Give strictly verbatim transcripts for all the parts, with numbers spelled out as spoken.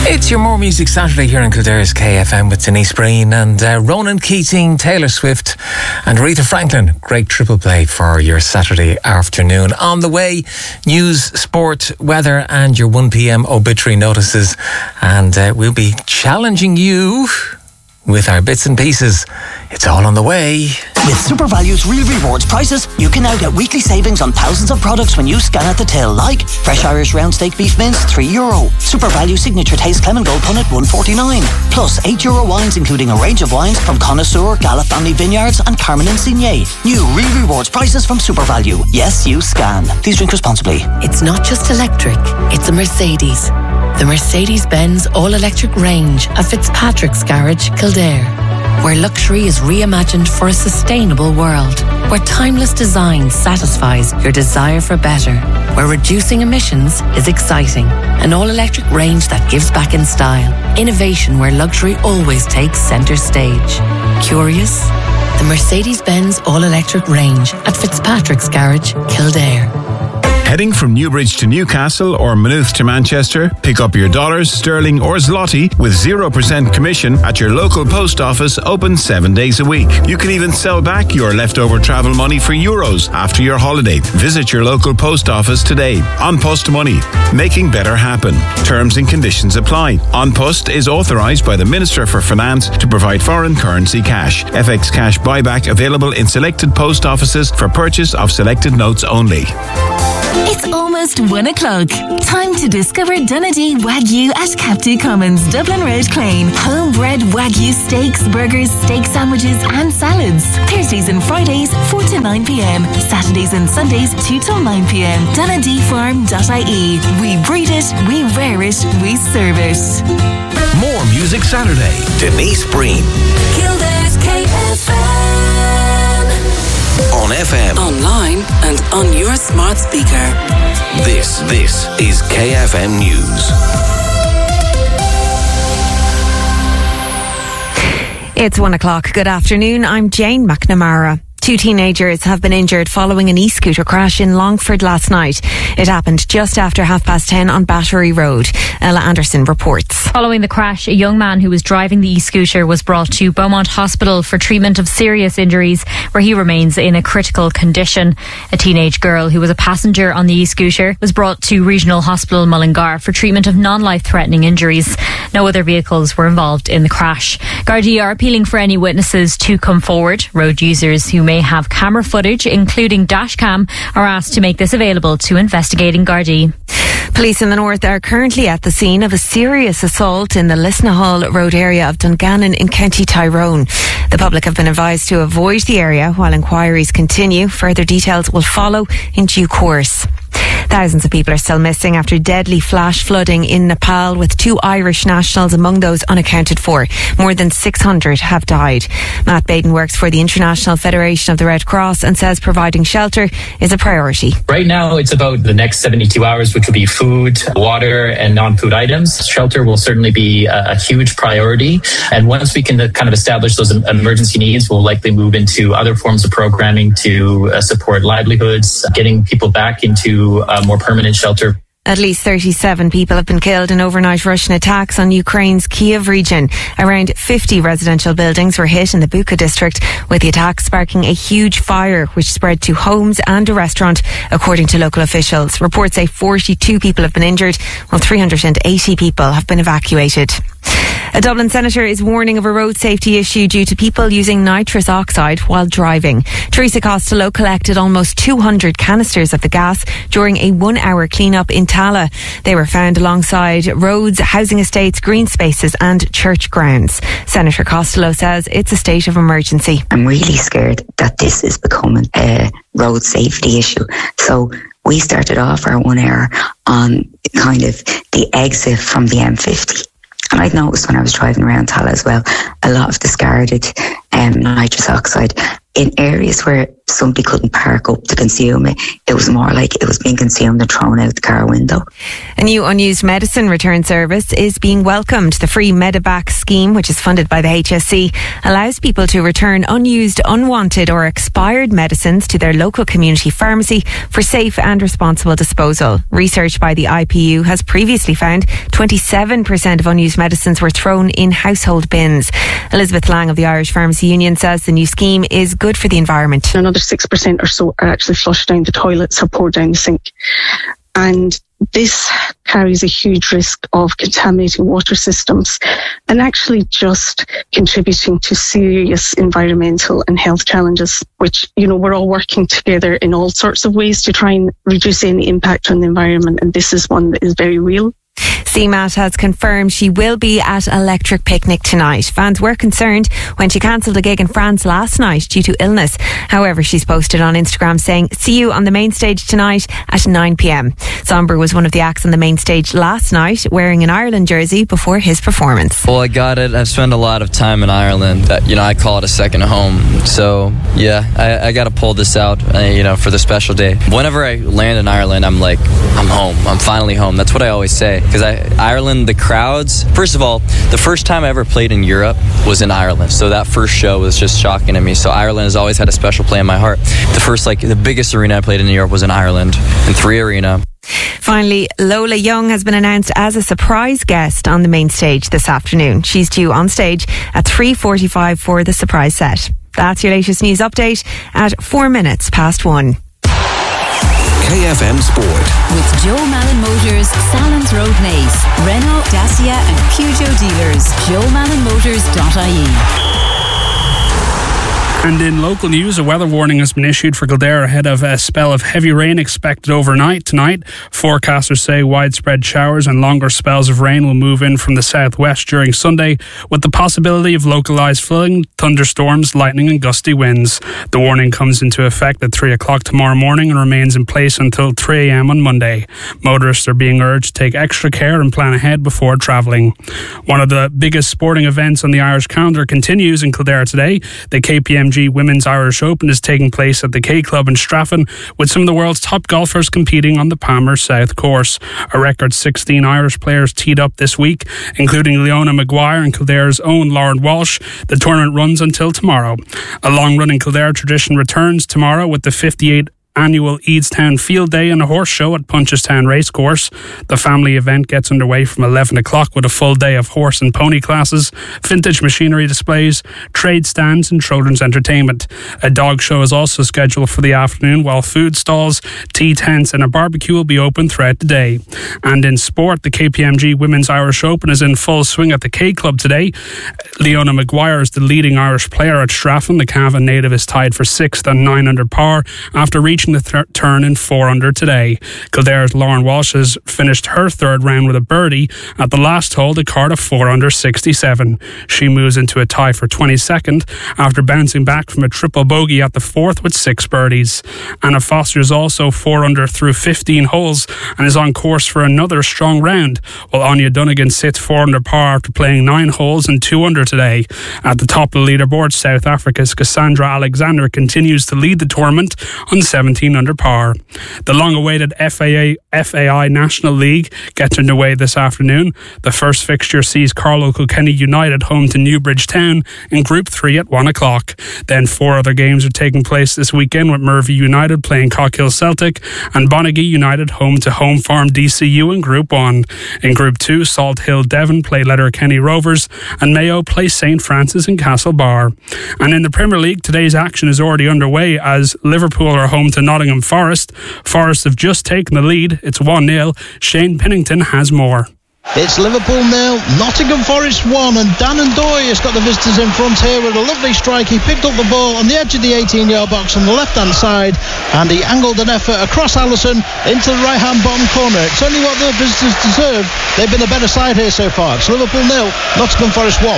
It's your More Music Saturday here in Kildare's K F M with Denise Breen and uh, Ronan Keating, Taylor Swift and Aretha Franklin. Great triple play for your Saturday afternoon. On the way, news, sport, weather and your one p.m. obituary notices. And uh, we'll be challenging you with our bits and pieces. It's all on the way. With SuperValue's Real Rewards prices, you can now get weekly savings on thousands of products when you scan at the till, like fresh Irish round steak beef mince, three euro. SuperValue Signature Taste Clement Gold Punnet, one forty-nine. Plus eight euro wines, including a range of wines from Connoisseur, Gala Family Vineyards and Carmen and Signet. New Real Rewards prices from SuperValue. Yes, you scan. Please drink responsibly. It's not just electric, it's a Mercedes. The Mercedes-Benz all-electric range at Fitzpatrick's Garage, Kildare, where luxury is reimagined for a sustainable world, where timeless design satisfies your desire for better, where reducing emissions is exciting. An all-electric range that gives back in style. Innovation where luxury always takes centre stage. Curious? The Mercedes-Benz all-electric range at Fitzpatrick's Garage, Kildare. Heading from Newbridge to Newcastle or Maynooth to Manchester, pick up your dollars, sterling or zloty with zero percent commission at your local post office, open seven days a week. You can even sell back your leftover travel money for euros after your holiday. Visit your local post office today. An Post Money, making better happen. Terms and conditions apply. An Post is authorised by the Minister for Finance to provide foreign currency cash. F X cash buyback available in selected post offices for purchase of selected notes only. It's almost one o'clock. Time to discover Donnelly Wagyu at Captain Commons, Dublin Road, Clane. Homebred Wagyu steaks, burgers, steak sandwiches and salads. Thursdays and Fridays, four to nine p.m. Saturdays and Sundays, two till nine p.m. donnelly farm dot I E. We breed it, we wear it, we serve it. More Music Saturday. Denise Breen. Kildare's K F M. On F M. Online and on your smart speaker. This, this is K F M News. It's one o'clock. Good afternoon. I'm Jane McNamara. Two teenagers have been injured following an e-scooter crash in Longford last night. It happened just after half past ten on Battery Road. Ella Anderson reports. Following the crash, a young man who was driving the e-scooter was brought to Beaumont Hospital for treatment of serious injuries, where he remains in a critical condition. A teenage girl who was a passenger on the e-scooter was brought to Regional Hospital Mullingar for treatment of non-life-threatening injuries. No other vehicles were involved in the crash. Gardaí are appealing for any witnesses to come forward. Road users who may have camera footage, including dashcam, are asked to make this available to investigating Gardaí. Police in the north are currently at the scene of a serious assault in the Lisnahall Road area of Dungannon in County Tyrone. The public have been advised to avoid the area while inquiries continue. Further details will follow in due course. Thousands of people are still missing after deadly flash flooding in Nepal, with two Irish nationals among those unaccounted for. More than six hundred have died. Matt Baden works for the International Federation of the Red Cross and says providing shelter is a priority. Right now it's about the next seventy-two hours, which will be food, water and non-food items. Shelter will certainly be a, a huge priority. And once we can kind of establish those emergency needs, we'll likely move into other forms of programming to uh, support livelihoods, getting people back into uh, more permanent shelter. At least thirty-seven people have been killed in overnight Russian attacks on Ukraine's Kiev region. Around fifty residential buildings were hit in the Bucha district, with the attacks sparking a huge fire which spread to homes and a restaurant, according to local officials. Reports say forty-two people have been injured, while three hundred eighty people have been evacuated. A Dublin senator is warning of a road safety issue due to people using nitrous oxide while driving. Teresa Costello collected almost two hundred canisters of the gas during a one-hour clean-up in Tala. They were found alongside roads, housing estates, green spaces and church grounds. Senator Costello says it's a state of emergency. I'm really scared that this is becoming a road safety issue. So we started off our one hour on kind of the exit from the M fifty. And I'd noticed when I was driving around Tala as well, a lot of discarded um, nitrous oxide in areas where somebody couldn't park up to consume it. It was more like it was being consumed and thrown out the car window. A new unused medicine return service is being welcomed. The free Medivac scheme, which is funded by the H S C, allows people to return unused, unwanted or expired medicines to their local community pharmacy for safe and responsible disposal. Research by the I P U has previously found twenty-seven percent of unused medicines were thrown in household bins. Elizabeth Lang of the Irish Pharmacy Union says the new scheme is good for the environment. Another six percent or so are actually flushed down the toilets or poured down the sink. And this carries a huge risk of contaminating water systems and actually just contributing to serious environmental and health challenges, which, you know, we're all working together in all sorts of ways to try and reduce any impact on the environment. And this is one that is very real. C M A T has confirmed she will be at Electric Picnic tonight. Fans were concerned when she cancelled a gig in France last night due to illness. However, she's posted on Instagram saying, "See you on the main stage tonight at nine p.m. Somber was one of the acts on the main stage last night, wearing an Ireland jersey before his performance. Well, I got it. I've spent a lot of time in Ireland. That, you know, I call it a second home. So, yeah, I, I got to pull this out, uh, you know, for the special day. Whenever I land in Ireland, I'm like, I'm home. I'm finally home. That's what I always say. Because I Ireland, the crowds, first of all, the first time I ever played in Europe was in Ireland. So that first show was just shocking to me. So Ireland has always had a special place in my heart. The first, like, the biggest arena I played in Europe was in Ireland, in Three Arena. Finally, Lola Young has been announced as a surprise guest on the main stage this afternoon. She's due on stage at three forty-five for the surprise set. That's your latest news update at four minutes past one. K F M Sport. With Joe Malin Motors, Salons Road Naas, Renault, Dacia and Peugeot dealers. joe malin motors dot I E. And in local news, a weather warning has been issued for Kildare ahead of a spell of heavy rain expected overnight tonight. Forecasters say widespread showers and longer spells of rain will move in from the southwest during Sunday, with the possibility of localised flooding, thunderstorms, lightning and gusty winds. The warning comes into effect at three o'clock tomorrow morning and remains in place until three a.m. on Monday. Motorists are being urged to take extra care and plan ahead before travelling. One of the biggest sporting events on the Irish calendar continues in Kildare today. The K P M G Women's Irish Open is taking place at the K Club in Straffan, with some of the world's top golfers competing on the Palmer South course. A record sixteen Irish players teed up this week, including Leona Maguire and Kildare's own Lauren Walsh. The tournament runs until tomorrow. A long-running Kildare tradition returns tomorrow with the fifty-eighth annual Eadstown Field Day and a horse show at Punchestown Racecourse. The family event gets underway from eleven o'clock with a full day of horse and pony classes, vintage machinery displays, trade stands and children's entertainment. A dog show is also scheduled for the afternoon, while food stalls, tea tents and a barbecue will be open throughout the day. And in sport, the K P M G Women's Irish Open is in full swing at the K Club today. Leona Maguire is the leading Irish player at Straffan. The Cavan native is tied for sixth on nine under par after reaching the th- turn in four under today. Kildare's Lauren Walsh has finished her third round with a birdie at the last hole, the card of four under sixty-seven. She moves into a tie for twenty-second after bouncing back from a triple bogey at the fourth with six birdies. Anna Foster is also four under through fifteen holes and is on course for another strong round, while Anya Dunnigan sits four under par after playing nine holes and two under today. At the top of the leaderboard, South Africa's Cassandra Alexander continues to lead the tournament on seventeen under par. The long-awaited F A A F A I National League gets underway this afternoon. The first fixture sees Carlow Kilkenny United home to Newbridge Town in Group three at one o'clock. Then four other games are taking place this weekend, with Murphy United playing Cockhill Celtic and Bonaghy United home to Home Farm D C U in Group one. In Group two, Salt Hill Devon play Letterkenny Rovers and Mayo play St Francis and Castlebar. And in the Premier League, today's action is already underway as Liverpool are home to Nottingham Forest. Forest have just taken the lead. It's one nil. Shane Pennington has more. It's Liverpool nil, Nottingham Forest one, and Dan Ndoye has got the visitors in front here with a lovely strike. He picked up the ball on the edge of the eighteen-yard box on the left-hand side, and he angled an effort across Allison into the right-hand bottom corner. It's only what the visitors deserve. They've been a better side here so far. It's Liverpool nil, Nottingham Forest one.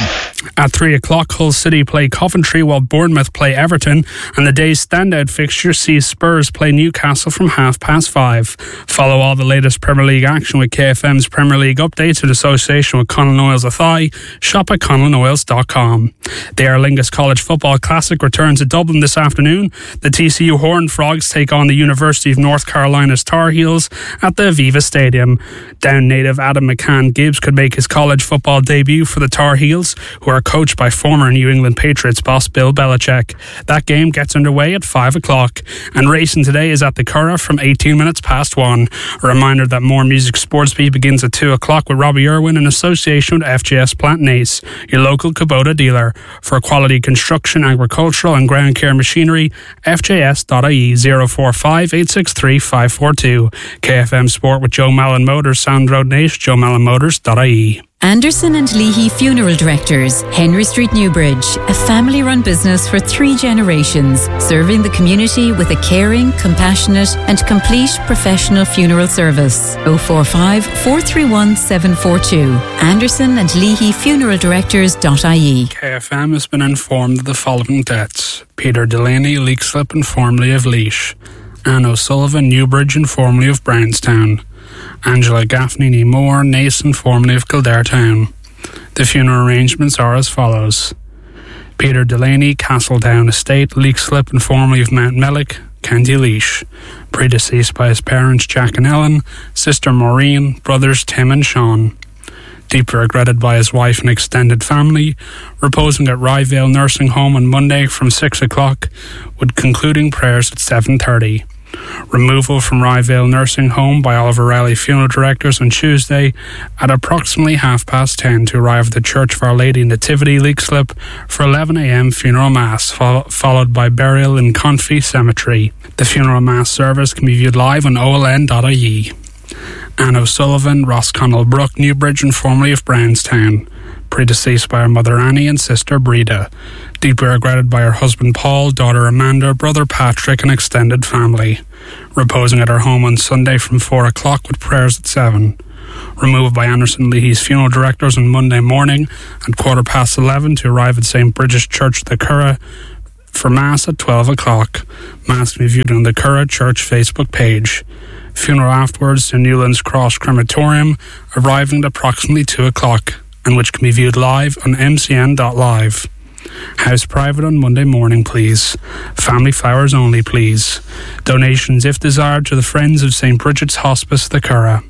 At three o'clock, Hull City play Coventry while Bournemouth play Everton, and the day's standout fixture sees Spurs play Newcastle from half past five. Follow all the latest Premier League action with K F M's Premier League updates in association with Conlon Oils Athy. Shop at conlon oils dot com. The Aer Lingus College Football Classic returns to Dublin this afternoon. The T C U Horned Frogs take on the University of North Carolina's Tar Heels at the Aviva Stadium. Down native Adam McCann Gibbs could make his college football debut for the Tar Heels, who are coached by former New England Patriots boss Bill Belichick. That game gets underway at five o'clock, and racing today is at the Curragh from eighteen minutes past one. A reminder that More Music Sports Beat begins at two o'clock with Robbie Irwin in association with F G S Plant Nace, your local Kubota dealer. For quality construction, agricultural and ground care machinery, f j s dot i e zero four five eight six three five four two. K F M Sport with Joe Mallon Motors, Sound Road Nace, joe mallon motors dot i e. Anderson and Leahy Funeral Directors, Henry Street, Newbridge, a family-run business for three generations, serving the community with a caring, compassionate and complete professional funeral service. oh four five, four three one, seven four two. Anderson and Leahy Funeral Directors dot i e. K F M has been informed of the following deaths: Peter Delaney, Leixlip and formerly of Laois; Anne O'Sullivan, Newbridge and formerly of Brownstown; Angela Gaffney Nee Moore, Nason, formerly of Kildare Town. The funeral arrangements are as follows: Peter Delaney, Castledown Estate, Leixlip and formerly of Mount Mellick, County Laois. Predeceased by his parents Jack and Ellen, sister Maureen, brothers Tim and Sean. Deeply regretted by his wife and extended family, reposing at Ryevale Nursing Home on Monday from six o'clock, with concluding prayers at seven thirty. Removal from Ryevale Nursing Home by Oliver Rowley Funeral Directors on Tuesday at approximately half past ten to arrive at the Church of Our Lady Nativity, Leixlip, for eleven a.m. funeral mass, fo- followed by burial in Confey Cemetery. The funeral mass service can be viewed live on o l n dot i e. Anne O'Sullivan, Rosconnell Brook, Newbridge and formerly of Brownstown. Predeceased by her mother Annie and sister Breda. Deeply regretted by her husband Paul, daughter Amanda, brother Patrick and extended family. Reposing at her home on Sunday from four o'clock with prayers at seven. Removed by Anderson Leahy's funeral directors on Monday morning at quarter past eleven to arrive at Saint Bridget's Church, the Curragh, for Mass at twelve o'clock. Mass can be viewed on the Curragh Church Facebook page. Funeral afterwards to Newlands Cross Crematorium, arriving at approximately two o'clock, and which can be viewed live on m c n dot live. House private on Monday morning, please. Family flowers only, please. Donations, if desired, to the Friends of Saint Bridget's Hospice, the Curragh.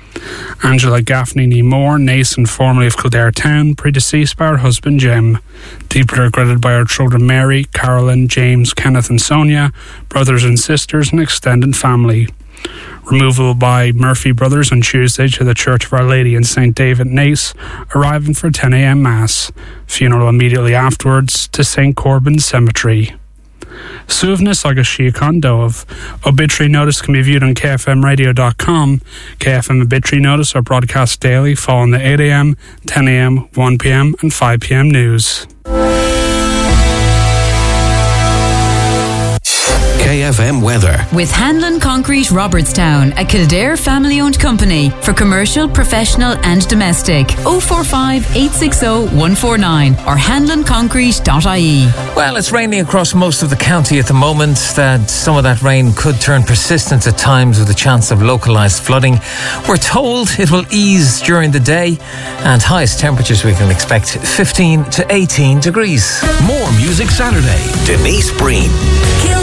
Angela Gaffney Nee Moore, Nason, formerly of Kildare Town, predeceased by her husband Jim. Deeply regretted by her children Mary, Carolyn, James, Kenneth and Sonia, brothers and sisters and extended family. Removal by Murphy Brothers on Tuesday to the Church of Our Lady in Saint David, Nace, arriving for ten a.m. Mass. Funeral immediately afterwards to Saint Corbin's Cemetery. Suivness agus Síocháin Dóibh. Obituary notice can be viewed on k f m radio dot com. K F M obituary notice are broadcast daily following the eight a.m., ten a.m., one p.m. and five p.m. news. K F M weather. With Hanlon Concrete Robertstown, a Kildare family-owned company for commercial, professional and domestic. oh four five, eight six oh, one four nine or hanlon concrete dot i e. Well, it's raining across most of the county at the moment. That some of that rain could turn persistent at times with a chance of localised flooding. We're told it will ease during the day, and highest temperatures we can expect fifteen to eighteen degrees. More Music Saturday. Denise Breen.